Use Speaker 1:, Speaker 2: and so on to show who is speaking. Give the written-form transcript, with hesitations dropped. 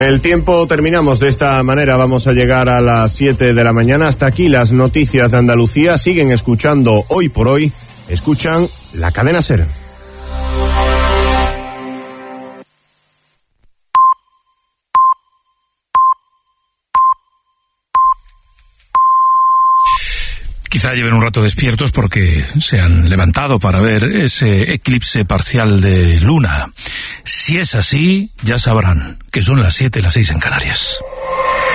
Speaker 1: El tiempo terminamos de esta manera, vamos a llegar a las 7 de la mañana. Hasta aquí las noticias de Andalucía. Siguen escuchando Hoy por Hoy, escuchan la cadena SER.
Speaker 2: Quizá lleven un rato despiertos porque se han levantado para ver ese eclipse parcial de luna. Si es así, ya sabrán que son las 7 y las 6 en Canarias.